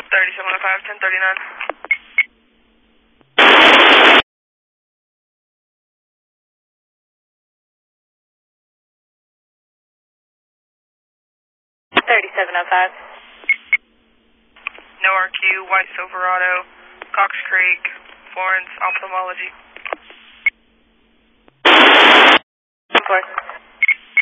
3705, 1039. 3705. No RQ, White Silverado, Cox Creek, Florence Ophthalmology. 10-4.